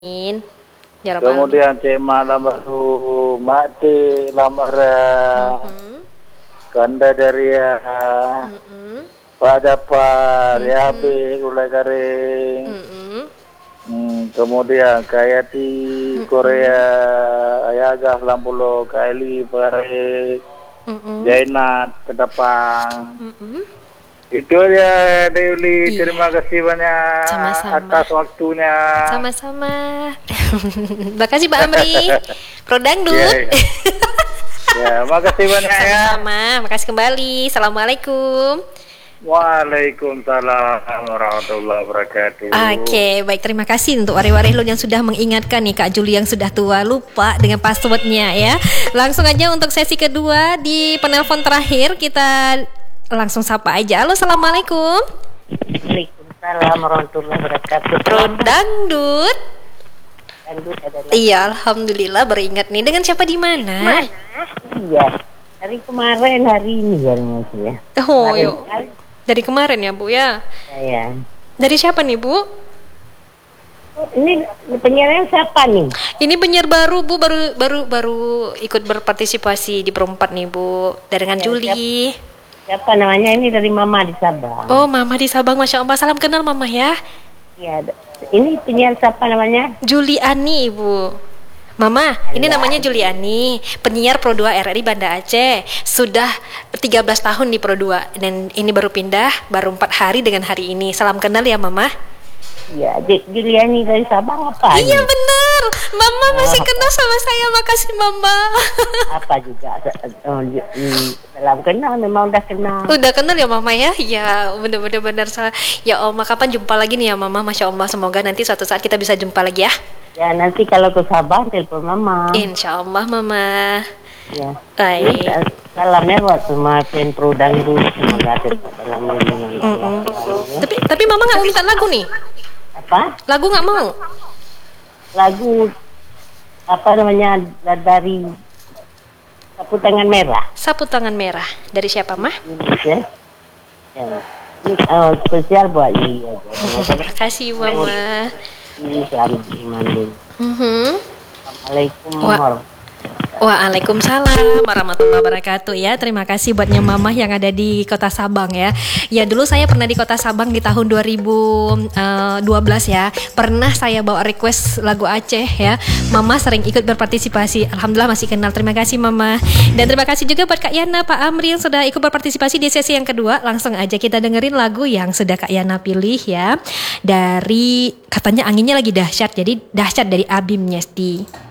Amin. Ya Rabbal Alamin. Kemudian cema lambaru mati lamara kanda dari Mm-mm. pada par yabe ulai garing. Mm-mm. Kemudian kayati Korea ayaga lampulo kaili pare Mm-mm. Jainat kedapang. Mm-mm. Itu ya Deuli, Iya, terima kasih banyak sama-sama. atas waktunya. Sama-sama. Makasih Pak Amri. Pro Ya, Dangdut. ya. Ya, makasih banyak ya. Sama-sama. Makasih kembali. Assalamualaikum. Waalaikumsalam warahmatullahi wabarakatuh. Oke, baik, terima kasih untuk wari-wari lu yang sudah mengingatkan nih Kak Juli yang sudah tua lupa dengan passwordnya ya. Langsung aja untuk sesi kedua di penelpon terakhir kita langsung sapa aja. Halo, assalamualaikum. Waalaikumsalam warahmatullahi wabarakatuh. Pro Dangdut. Dangdut ada lagi. Iya, alhamdulillah beringat nih. Dengan siapa di mana? Iya. Dari kemarin hari ini ya maksudnya. Oh, Kemarin yuk. Dari kemarin ya, Bu ya. saya. Dari siapa nih, Bu? Ini penyiarnya siapa nih? Ini penyiar baru, Bu, baru ikut berpartisipasi di Perempat nih, Bu. Dengan Ya, Juli. Siapa namanya? Ini dari Mama di Sabang. Oh, Mama di Sabang, Masya Allah. Salam kenal Mama ya. Iya. Ini penyiar siapa namanya? Juliani, Ibu. Mama, ini namanya Juliani, penyiar Pro 2 RRI Banda Aceh. Sudah 13 tahun di Pro 2 dan ini baru pindah, baru 4 hari dengan hari ini. Salam kenal ya, Mama. Iya, Juliani dari Sabang apa? Iya, ini? benar. Mama masih kenal sama saya. Makasih, Mama. Apa juga? Dalam kenal memang udah kenal. Udah kenal ya, Mama ya? Ya, benar-benar salah. Ya, Oma, kapan jumpa lagi nih ya, Mama? Masya Allah, semoga nanti suatu saat kita bisa jumpa lagi ya. Ya nanti kalau ke Sabang telepon Mama. Insya Allah, Mama. Ya. Baik. Salamnya buat semua fan Pro Dangdut, semoga tetap dalam lindungan Allah. Tapi Mama nggak mau minta lagu nih? Apa? Lagu nggak mau? Lagu apa namanya dari Sapu Tangan Merah. Sapu Tangan Merah. Dari siapa, Mah? Ya. Ya. Ini spesial buat iya. Terima kasih, Mama. Ini selamat iman dulu. Assalamualaikum warahmatullahi Waalaikumsalam warahmatullahi wabarakatuh ya. Terima kasih buatnya Mama yang ada di Kota Sabang ya. Ya dulu saya pernah di Kota Sabang di tahun 2012 ya. Pernah saya bawa request lagu Aceh ya. Mama sering ikut berpartisipasi. Alhamdulillah masih kenal. Terima kasih Mama. Dan terima kasih juga buat Kak Yana, Pak Amri yang sudah ikut berpartisipasi di sesi yang kedua. Langsung aja kita dengerin lagu yang sudah Kak Yana pilih ya. Dari katanya anginnya lagi dahsyat. Jadi dahsyat dari Abim Nyesti.